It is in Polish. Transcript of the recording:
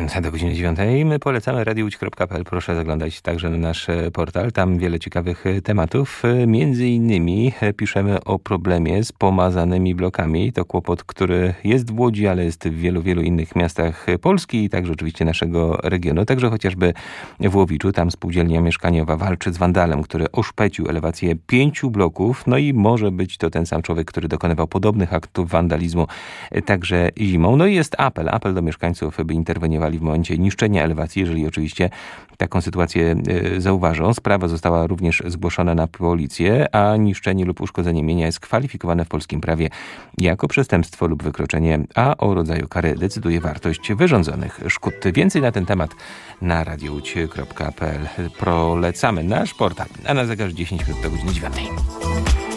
do godziny 9. My polecamy radiowódź.pl. Proszę zaglądać także na nasz portal. Tam wiele ciekawych tematów. Między innymi piszemy o problemie z pomazanymi blokami. To kłopot, który jest w Łodzi, ale jest w wielu innych miastach Polski i także oczywiście naszego regionu. Także chociażby w Łowiczu. Tam spółdzielnia mieszkaniowa walczy z wandalem, który oszpecił elewację 5 bloków. No i może być to ten sam człowiek, który dokonywał podobnych aktów wandalizmu także zimą. No i jest apel do mieszkańców, by interweniowali w momencie niszczenia elewacji, jeżeli oczywiście taką sytuację zauważą. Sprawa została również zgłoszona na policję, a niszczenie lub uszkodzenie mienia jest kwalifikowane w polskim prawie jako przestępstwo lub wykroczenie, a o rodzaju kary decyduje wartość wyrządzonych szkód. Więcej na ten temat na radiowódź.pl. Polecamy nasz portal, a na zegarze 10 minut do godziny 9.